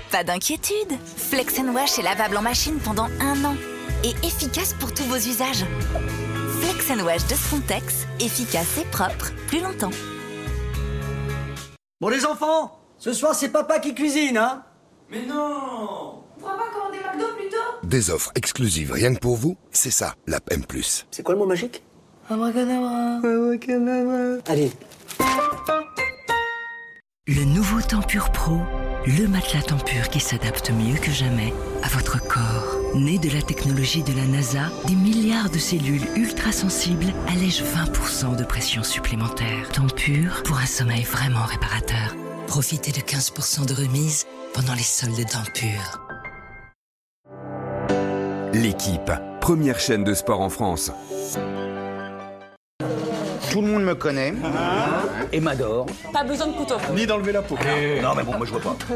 Pas d'inquiétude, Flex & Wash est lavable en machine pendant 1 an et efficace pour tous vos usages. Flex & Wash de Frontex, efficace et propre plus longtemps. Bon les enfants, ce soir c'est papa qui cuisine, hein? Mais non! On pourra pas commander McDo plutôt? Des offres exclusives rien que pour vous, c'est ça, l'app M+. C'est quoi le mot magique? Abracadabra. Allez. Le nouveau Tempur Pro, le matelas Tempur qui s'adapte mieux que jamais à votre corps. Né de la technologie de la NASA, des milliards de cellules ultra-sensibles allègent 20% de pression supplémentaire. Tempur pour un sommeil vraiment réparateur. Profitez de 15% de remise pendant les soldes Tempur. L'équipe, première chaîne de sport en France. Tout le monde me connaît et m'adore. Pas besoin de couteau. Ni d'enlever la peau. Non mais bon, moi je vois pas.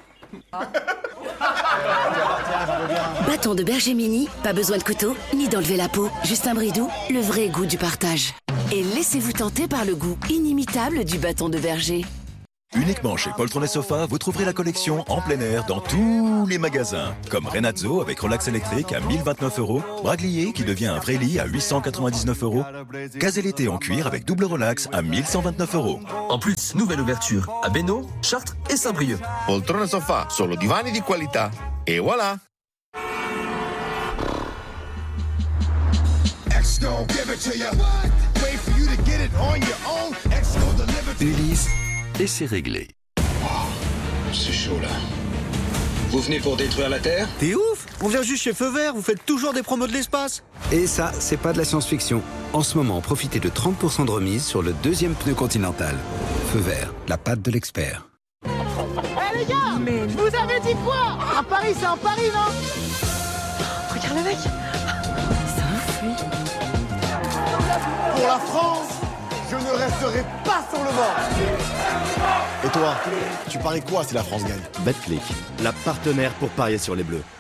Bâton de berger mini, pas besoin de couteau, ni d'enlever la peau. Juste un bridou, le vrai goût du partage. Et laissez-vous tenter par le goût inimitable du bâton de berger. Uniquement chez Poltron et Sofa, vous trouverez la collection en plein air dans tous les magasins. Comme Renazzo avec relax électrique à 1029 €, Braglier qui devient un vrai lit à 899 €, Gazelle-été en cuir avec double relax à 1129 €. En plus, nouvelle ouverture à Bénaud, Chartres et Saint-Brieuc. Poltrone Sofa, solo divani di qualità. Et voilà. Ulysse, et c'est réglé. C'est chaud là. Vous venez pour détruire la Terre? T'es ouf! On vient juste chez Feu Vert, vous faites toujours des promos de l'espace. Et ça, c'est pas de la science-fiction. En ce moment, profitez de 30% de remise sur le 2e pneu Continental. Feu Vert, la patte de l'expert. Eh les gars! Mais je vous avais dit quoi? À Paris, c'est en Paris, non? Regarde le mec! C'est un fruit. Pour la France, je ne resterai pas sur le banc. Et toi, tu paries quoi si la France gagne? Betclic, la partenaire pour parier sur les Bleus.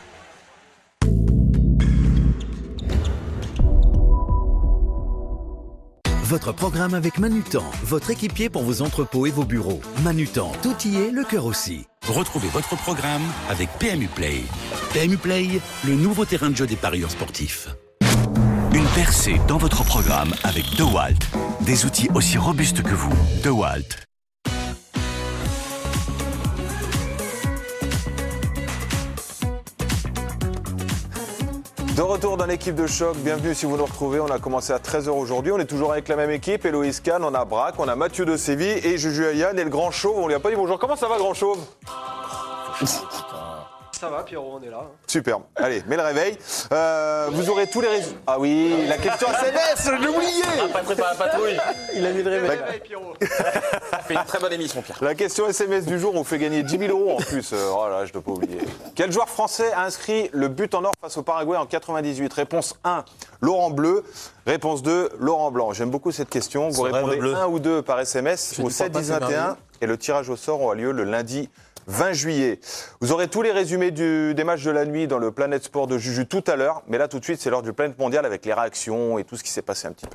Votre programme avec Manutan, votre équipier pour vos entrepôts et vos bureaux. Manutan, tout y est, le cœur aussi. Retrouvez votre programme avec PMU Play. PMU Play, le nouveau terrain de jeu des parieurs sportifs. Une percée dans votre programme avec DeWalt. Des outils aussi robustes que vous. DeWalt. De retour dans l'équipe de choc, bienvenue si vous nous retrouvez. On a commencé à 13h aujourd'hui, on est toujours avec la même équipe. Héloïse Kahn, on a Braque, on a Mathieu de Séville et Juju Ayane et le Grand Chauve. On lui a pas dit bonjour, comment ça va Grand Chauve? Ça va Pierrot, on est là. Superbe, allez, mets le réveil. Vous aurez tous les résultats. Ah oui, la question SMS, je l'ai oublié. Pas préparé la patrouille. Il a mis le réveil. Pierrot. Fait une très bonne émission Pierre. La question SMS du jour, on fait gagner 10 000 € en plus. Oh là, je ne dois pas oublier. Quel joueur français a inscrit le but en or face au Paraguay en 98? Réponse 1, Laurent Bleu. Réponse 2, Laurent Blanc. J'aime beaucoup cette question. Vous répondez 1 ou 2 par SMS au 7 10 21 et le tirage au sort aura lieu le lundi 20 juillet. Vous aurez tous les résumés des matchs de la nuit dans le Planète Sport de Juju tout à l'heure. Mais là, tout de suite, c'est l'heure du Planète Mondial avec les réactions et tout ce qui s'est passé un petit peu.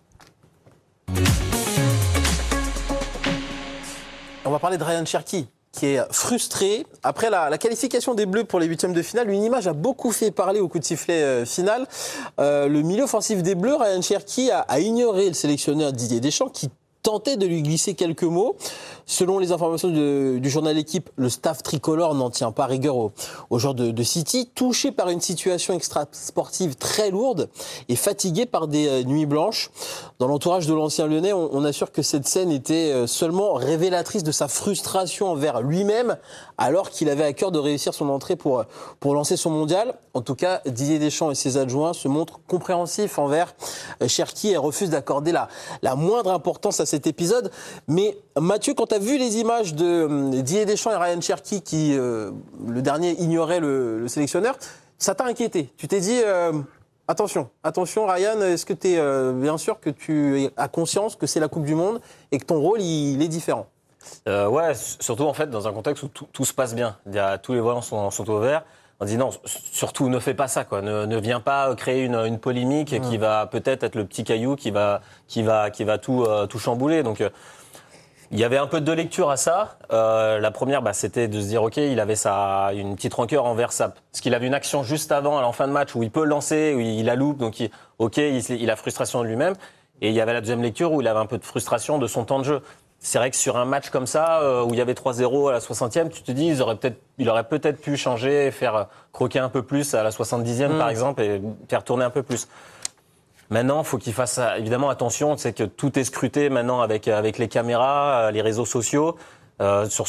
On va parler de Ryan Cherki, qui est frustré. Après la qualification des Bleus pour les 8e de finale, une image a beaucoup fait parler au coup de sifflet final. Le milieu offensif des Bleus, Ryan Cherki, a ignoré le sélectionneur Didier Deschamps, qui tentait de lui glisser quelques mots. Selon les informations du journal Équipe, le staff tricolore n'en tient pas rigueur aux joueurs de City, touché par une situation extra-sportive très lourde et fatigué par des nuits blanches. Dans l'entourage de l'ancien Lyonnais, on assure que cette scène était seulement révélatrice de sa frustration envers lui-même, alors qu'il avait à cœur de réussir son entrée pour lancer son mondial. En tout cas, Didier Deschamps et ses adjoints se montrent compréhensifs envers Cherki et refusent d'accorder la moindre importance à cet épisode. Mais Mathieu, quand tu as vu les images de Didier Deschamps et Ryan Cherki qui, le dernier, ignorait le sélectionneur, ça t'a inquiété. Tu t'es dit, attention Ryan, est-ce que tu es bien sûr que tu as conscience que c'est la Coupe du Monde et que ton rôle, il est différent? Ouais, surtout en fait dans un contexte où tout se passe bien. Tous les voyants sont au vert. On dit non, surtout ne fais pas ça, quoi. Ne viens pas créer une polémique qui va peut-être être le petit caillou qui va tout chambouler. Donc Il y avait un peu de lecture à ça. La première, c'était de se dire, OK, il avait une petite rancœur envers Sapp. Parce qu'il avait une action juste avant, en fin de match, où il peut lancer, où il la loupe, donc il a frustration de lui-même. Et il y avait la deuxième lecture où il avait un peu de frustration de son temps de jeu. C'est vrai que sur un match comme ça, où il y avait 3-0 à la 60e, tu te dis, il aurait peut-être pu changer, faire croquer un peu plus à la 70e, par exemple, et faire tourner un peu plus. Maintenant, il faut qu'il fasse évidemment attention. C'est que tout est scruté maintenant avec les caméras, les réseaux sociaux, sur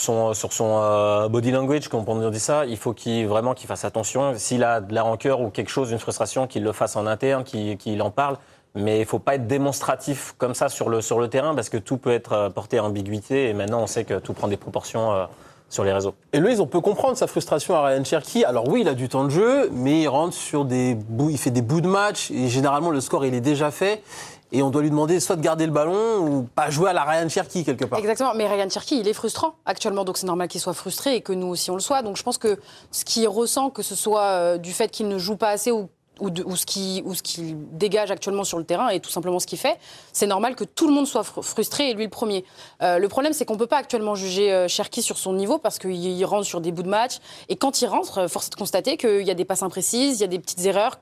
son body language, comme on dit ça. Il faut qu'il fasse attention. S'il a de la rancœur ou quelque chose, une frustration, qu'il le fasse en interne, qu'il en parle. Mais il ne faut pas être démonstratif comme ça sur le terrain, parce que tout peut être porté à ambiguïté. Et maintenant, on sait que tout prend des proportions sur les réseaux. Et Louise, on peut comprendre sa frustration à Ryan Cherki. Alors oui, il a du temps de jeu, mais il rentre il fait des bouts de match, et généralement le score il est déjà fait, et on doit lui demander soit de garder le ballon ou pas jouer à la Ryan Cherki quelque part. Exactement, mais Ryan Cherki il est frustrant actuellement, donc c'est normal qu'il soit frustré et que nous aussi on le soit. Donc je pense que ce qu'il ressent, que ce soit du fait qu'il ne joue pas assez ou ce qu'il dégage actuellement sur le terrain et tout simplement ce qu'il fait, c'est normal que tout le monde soit frustré et lui le premier. Le problème, c'est qu'on ne peut pas actuellement juger Cherki sur son niveau parce qu'il rentre sur des bouts de match. Et quand il rentre, force est de constater qu'il y a des passes imprécises, il y a des petites erreurs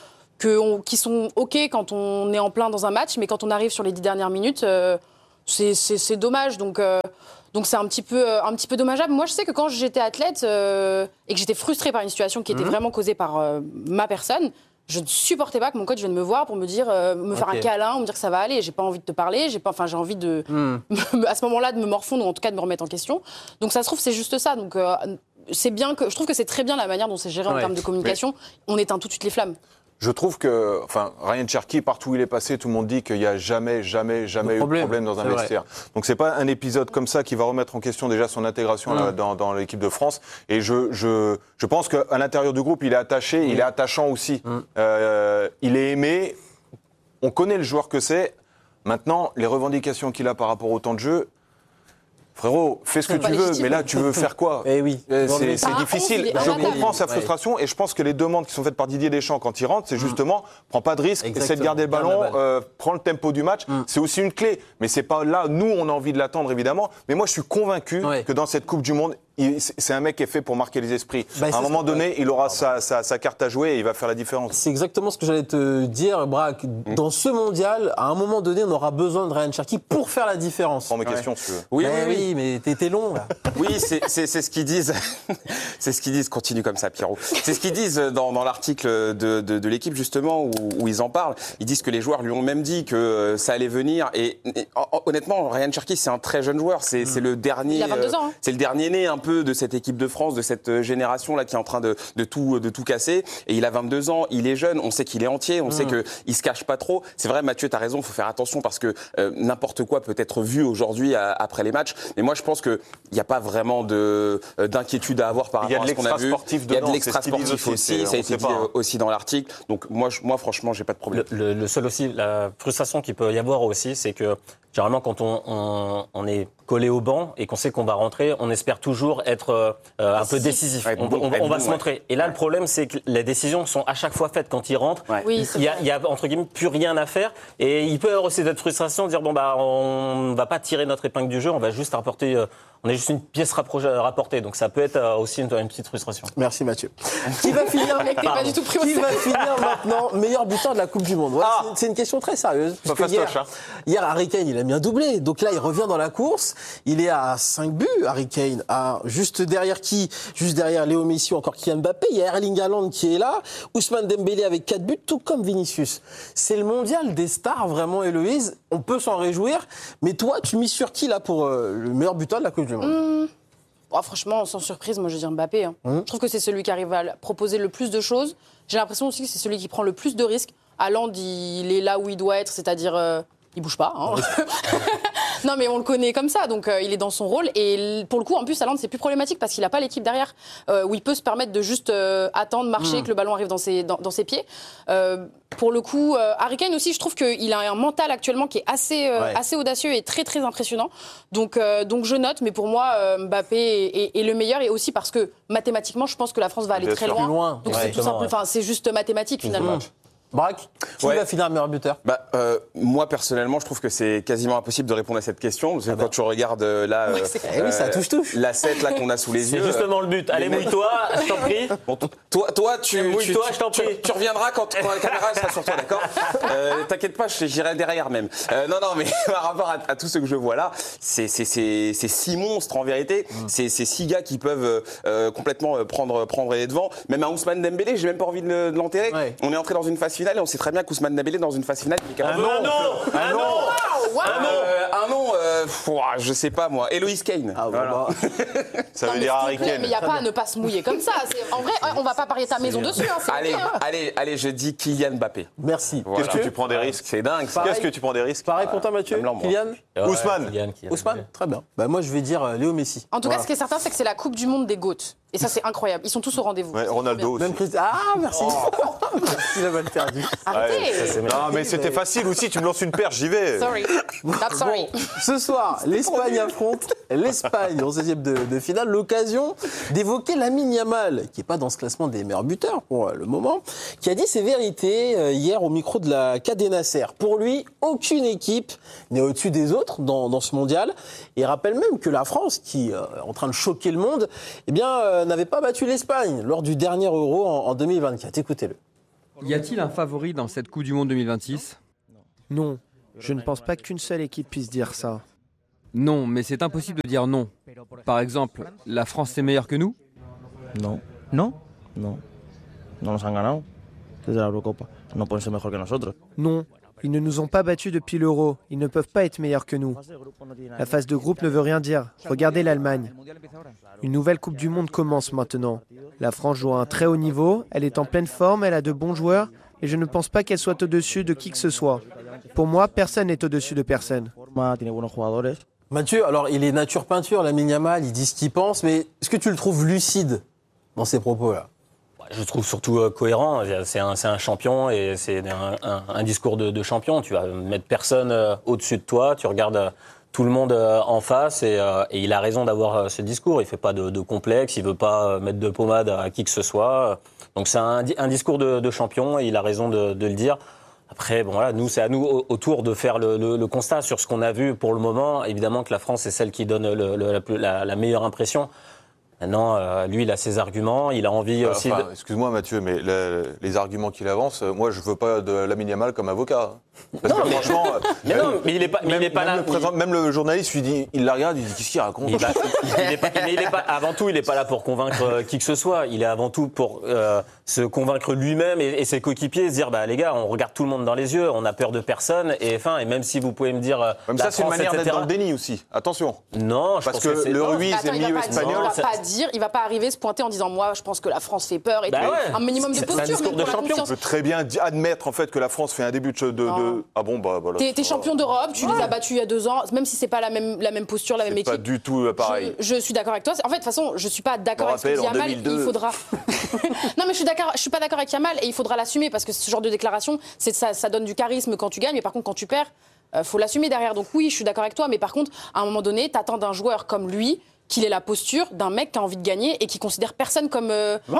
qui sont OK quand on est en plein dans un match, mais quand on arrive sur les 10 dernières minutes, c'est dommage. Donc c'est un petit peu dommageable. Moi, je sais que quand j'étais athlète et que j'étais frustrée par une situation qui était vraiment causée par ma personne, je ne supportais pas que mon coach vienne me voir pour me dire, me faire un câlin, me dire que ça va aller. J'ai pas envie de te parler, j'ai envie de, à ce moment-là, de me morfondre ou en tout cas de me remettre en question. Donc ça se trouve, c'est juste ça. Donc c'est bien je trouve que c'est très bien la manière dont c'est géré en termes de communication. On éteint tout de suite les flammes. Je trouve que, Ryan Cherki, partout où il est passé, tout le monde dit qu'il n'y a jamais eu de problème dans un vestiaire. Donc c'est pas un épisode comme ça qui va remettre en question déjà son intégration dans l'équipe de France. Et je pense qu'à l'intérieur du groupe, il est attaché, il est attachant aussi. Il est aimé. On connaît le joueur que c'est. Maintenant, les revendications qu'il a par rapport au temps de jeu. Frérot, fais ce que tu veux, mais là, tu veux faire quoi ? Eh oui. C'est difficile. Je comprends sa frustration et je pense que les demandes qui sont faites par Didier Deschamps quand il rentre, c'est justement, prends pas de risque, essaie de garder le ballon, prends le tempo du match. C'est aussi une clé. Mais c'est pas là, nous, on a envie de l'attendre, évidemment. Mais moi, je suis convaincu que dans cette Coupe du Monde, c'est un mec qui est fait pour marquer les esprits. À un moment donné, il aura sa carte à jouer et il va faire la différence. C'est exactement ce que j'allais te dire, Braque. Dans ce mondial, à un moment donné, on aura besoin de Ryan Cherki pour faire la différence. Prends mes questions, si tu veux. Oui, mais t'es long, là. Oui, c'est ce qu'ils disent. C'est ce qu'ils disent. Continue comme ça, Pierrot. C'est ce qu'ils disent dans l'article de l'équipe, justement, où ils en parlent. Ils disent que les joueurs lui ont même dit que ça allait venir. Et honnêtement, Ryan Cherki, c'est un très jeune joueur. C'est le dernier. Il a 22 ans. C'est le dernier né un peu de cette équipe de France, de cette génération-là qui est en train de tout casser. Et il a 22 ans, il est jeune, on sait qu'il est entier, on sait qu'il se cache pas trop. C'est vrai, Mathieu, t'as raison, il faut faire attention parce que n'importe quoi peut être vu aujourd'hui après les matchs. Mais moi, je pense qu'il n'y a pas vraiment d'inquiétude à avoir par rapport à ce qu'on a vu. Il y a de l'extra-sportif aussi, ça a été dit aussi dans l'article. Donc moi franchement, j'ai pas de problème. Le seul aussi, la frustration qu'il peut y avoir aussi, c'est que généralement, quand on est collé au banc et qu'on sait qu'on va rentrer, on espère toujours être un peu décisif. On va se montrer. Et là, le problème, c'est que les décisions sont à chaque fois faites quand il rentre. Oui, il y a entre guillemets plus rien à faire. Et il peut y avoir aussi cette frustration de dire on va pas tirer notre épingle du jeu, on va juste rapporter. On est juste une pièce rapportée, donc ça peut être aussi une petite frustration. Merci Mathieu. Qui va finir maintenant meilleur buteur de la Coupe du Monde? C'est une question très sérieuse. Hier, Harry Kane, il a mis un doublé. Donc là, il revient dans la course. Il est à 5 buts, Harry Kane. Juste derrière qui? Juste derrière Léo Messi ou encore Kylian Mbappé. Il y a Erling Haaland qui est là. Ousmane Dembélé avec 4 buts, tout comme Vinicius. C'est le mondial des stars, vraiment, Héloïse. On peut s'en réjouir. Mais toi, tu mises sur qui là pour le meilleur buteur de la Coupe du Monde? Franchement, sans surprise, moi je dis Mbappé. Je trouve que c'est celui qui arrive à proposer le plus de choses. J'ai l'impression aussi que c'est celui qui prend le plus de risques. Haaland, il est là où il doit être, c'est-à-dire il bouge pas. Non, mais on le connaît comme ça, donc il est dans son rôle. Et pour le coup, en plus, Haaland, c'est plus problématique parce qu'il n'a pas l'équipe derrière où il peut se permettre de juste attendre, marcher, que le ballon arrive dans ses pieds. Pour le coup, Harry Kane aussi, je trouve qu'il a un mental actuellement qui est assez audacieux et très, très impressionnant. Donc je note, mais pour moi, Mbappé est le meilleur et aussi parce que mathématiquement, je pense que la France va aller très loin. Donc c'est tout simple, c'est juste mathématique finalement. Braque, qui va finir meilleur buteur? Moi, personnellement, je trouve que c'est quasiment impossible de répondre à cette question. Parce que quand tu regardes là, ça touche. La 7 là qu'on a sous les yeux. C'est justement le but. Allez, mouille-toi, je t'en prie. Bon, toi, tu tu reviendras quand la caméra sera sur toi, d'accord? T'inquiète pas, j'irai derrière même. Non, mais par rapport à tout ce que je vois là, c'est 6 monstres en vérité. C'est 6 gars qui peuvent complètement prendre les devants. Même un Ousmane Dembélé, j'ai même pas envie de l'enterrer. Ouais. On est entré dans une phase finale et on sait très bien qu'Ousmane Dembélé dans une phase finale, il est capable je sais pas moi. Eloïse Kane. Ça veut dire Harry Kane. Mais il n'y a pas à ne pas se mouiller comme ça. En vrai, on va pas parier ta maison dessus. Allez, je dis Kylian Mbappé. Merci. Voilà. Qu'est-ce que tu prends des risques? C'est dingue. Qu'est-ce que tu prends des risques? Pareil pour toi, Mathieu. Kylian. Ousmane. Ousmane, très bien. Moi, je vais dire Léo Messi. En tout cas, ce qui est certain, c'est que c'est la Coupe du Monde des GOAT. Et ça, c'est incroyable. Ils sont tous au rendez-vous. Ouais, Ronaldo aussi. Même merci. Merci, la balle perdue. Arrêtez. Non, mais c'était facile aussi. Tu me lances une perche, j'y vais. Sorry. Not sorry. Ce soir, l'Espagne affronte l'Espagne en 16e de finale. L'occasion d'évoquer Lamine Yamal, qui n'est pas dans ce classement des meilleurs buteurs pour le moment, qui a dit ses vérités hier au micro de la Cadena Ser. Pour lui, aucune équipe n'est au-dessus des autres dans ce mondial. Et il rappelle même que la France, qui est en train de choquer le monde, n'avait pas battu l'Espagne lors du dernier Euro en 2024. Écoutez-le. Y a-t-il un favori dans cette Coupe du Monde 2026 ? Non, je ne pense pas qu'une seule équipe puisse dire ça. Non, mais c'est impossible de dire non. Par exemple, la France est meilleure que nous ? Non. Non. No nos han ganado desde la Eurocopa. No pueden ser mejor que nosotros. Non. Ils ne nous ont pas battus depuis l'Euro. Ils ne peuvent pas être meilleurs que nous. La phase de groupe ne veut rien dire. Regardez l'Allemagne. Une nouvelle Coupe du Monde commence maintenant. La France joue à un très haut niveau. Elle est en pleine forme. Elle a de bons joueurs. Et je ne pense pas qu'elle soit au-dessus de qui que ce soit. Pour moi, personne n'est au-dessus de personne. Mathieu, alors il est nature peinture, Lamine Yamal, il dit ce qu'il pense. Mais est-ce que tu le trouves lucide dans ses propos-là ? Je le trouve surtout cohérent. C'est un champion et c'est un discours de champion. Tu vas mettre personne au-dessus de toi. Tu regardes tout le monde en face et il a raison d'avoir ce discours. Il fait pas de complexe. Il veut pas mettre de pommade à qui que ce soit. Donc c'est un discours de champion et il a raison de le dire. Après, c'est à nous autour de faire le constat sur ce qu'on a vu pour le moment. Évidemment que la France est celle qui donne la meilleure impression. Maintenant, lui, il a ses arguments, il a envie aussi de... Excuse-moi Mathieu, mais les arguments qu'il avance, moi je veux pas de Lamine Yamal comme avocat. Parce que franchement... mais il est pas là. Même le journaliste, il la regarde, il dit qu'est-ce qu'il raconte? Avant tout, il n'est pas là pour convaincre qui que ce soit. Il est avant tout pour se convaincre lui-même et ses coéquipiers, se dire, les gars, on regarde tout le monde dans les yeux, on n'a peur de personne. Et même si vous pouvez me dire... Même ça, c'est une manière d'être dans le déni aussi. Attention. Non, je pense que c'est... le Ruiz est milieu espagnol... Il va pas arriver se pointer en disant moi je pense que la France fait peur et un minimum de posture. C'est un discours de champion. On peut très bien admettre en fait que la France fait un début de... Ah bon voilà. T'es champion d'Europe, tu les as battus il y a 2 ans, même si c'est pas la même posture, la même équipe. Pas du tout pareil. Je suis d'accord avec toi. En fait de toute façon je suis pas d'accord avec ce que dit Yamal. Il faudra. Non mais je suis pas d'accord avec Yamal et il faudra l'assumer parce que ce genre de déclaration ça donne du charisme quand tu gagnes, mais par contre quand tu perds, faut l'assumer derrière. Donc oui je suis d'accord avec toi, mais par contre à un moment donné t'attends d'un joueur comme lui qu'il ait la posture d'un mec qui a envie de gagner et qui considère personne comme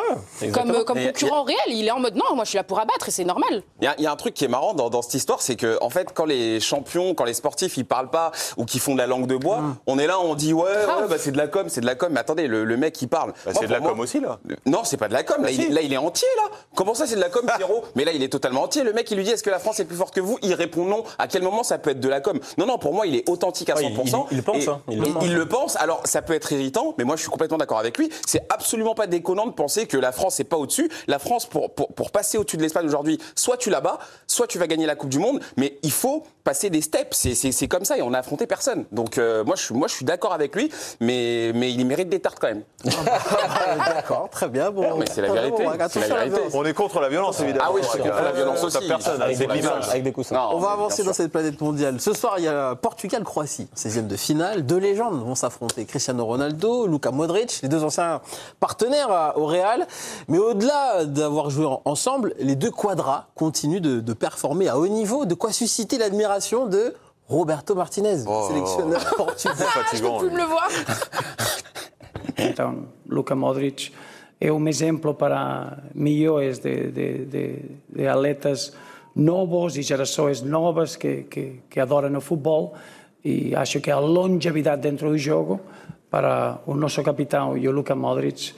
concurrent réel. Il est en mode non, moi je suis là pour abattre et c'est normal. Il y a un truc qui est marrant dans cette histoire, c'est que en fait quand les champions, quand les sportifs ils parlent pas ou qu'ils font de la langue de bois, on est là, on dit c'est de la com, mais attendez, le mec qui parle, c'est de la com aussi là. Non, c'est pas de la com, là il est entier là. Comment ça c'est de la com, Pierrot? Mais là il est totalement entier. Le mec il lui dit est-ce que la France est plus forte que vous? Il répond non. À quel moment ça peut être de la com? Non, pour moi il est authentique à 100%. Il pense. Il le pense. Alors ça peut être irritant, mais moi je suis complètement d'accord avec lui. C'est absolument pas déconnant de penser que la France n'est pas au-dessus. La France, pour passer au-dessus de l'Espagne aujourd'hui, soit tu la bats, soit tu vas gagner la Coupe du Monde, mais il faut passer des steps. C'est comme ça et on n'a affronté personne. Donc moi je suis d'accord avec lui, mais il mérite des tartes quand même. D'accord, très bien. Bon, mais c'est la vérité. On est contre la violence évidemment. Ah oui, je suis contre la violence aussi. Personne avec des coussins. On va avancer dans cette planète mondiale. Ce soir, il y a Portugal-Croatie, 16e de finale. 2 légendes vont s'affronter. Cristiano Ronaldo, Luka Modric, les 2 anciens partenaires au Real. Mais au-delà d'avoir joué ensemble, les 2 quadras continuent de performer à haut niveau, de quoi susciter l'admiration de Roberto Martinez, sélectionneur portugais. Je peux plus me le voir. Então, Luka Modric é exemplo para milhões de atletas novos e gerações novas que adoram o futebol, e acho que a longevidade dentro do jogo para o nosso capitão e o Luka Modric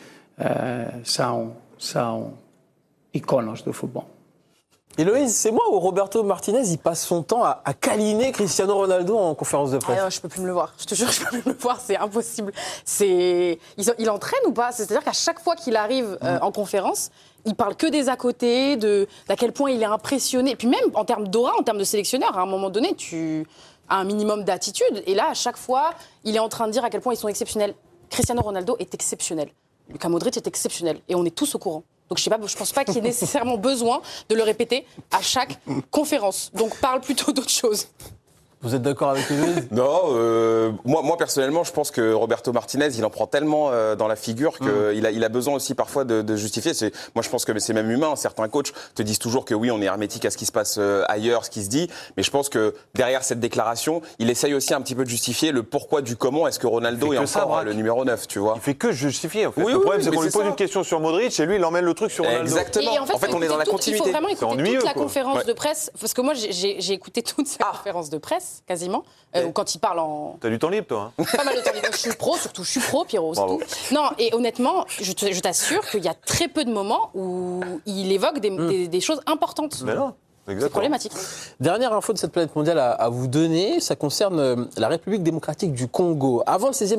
são iconos do futebol. Héloïse, c'est moi ou Roberto Martinez, il passe son temps à câliner Cristiano Ronaldo en conférence de presse? Ah non, je peux plus me le voir. Je te jure, je peux plus me le voir. C'est impossible. Il entraîne ou pas? C'est-à-dire qu'à chaque fois qu'il arrive en conférence, il parle que des à côté, d'à quel point il est impressionné. Et puis même en termes d'aura, en termes de sélectionneur, à un moment donné, tu as un minimum d'attitude. Et là, à chaque fois, il est en train de dire à quel point ils sont exceptionnels. Cristiano Ronaldo est exceptionnel. Luka Modric est exceptionnel. Et on est tous au courant. Donc je pense pas qu'il y ait nécessairement besoin de le répéter à chaque conférence. Donc parle plutôt d'autre chose. Vous êtes d'accord avec Héloïse? Non, moi personnellement, je pense que Roberto Martinez, il en prend tellement dans la figure qu'il a besoin aussi parfois de justifier. Moi, je pense que c'est même humain. Certains coachs te disent toujours que oui, on est hermétique à ce qui se passe ailleurs, ce qui se dit. Mais je pense que derrière cette déclaration, il essaye aussi un petit peu de justifier le pourquoi du comment est-ce que Ronaldo est encore le numéro 9, tu vois. Il fait que justifier, en fait. Oui, le problème, c'est qu'on lui c'est pose une question sur Modric et lui, il emmène le truc sur Ronaldo. Exactement. Et en fait, on est dans la continuité. Il faut vraiment écouter ennuyeux, toute la quoi. conférence de presse. Parce que moi, j'ai écouté toute sa conférence de presse, quasiment. Quand il parle en... T'as du temps libre, toi, hein? Pas mal de temps libre. Je suis pro, surtout. Je suis pro, Pierrot. Tout. Non, et honnêtement, je t'assure qu'il y a très peu de moments où il évoque des choses importantes. Mais non. C'est problématique. Dernière info de cette planète mondiale à vous donner, ça concerne la République démocratique du Congo. Avant le 16e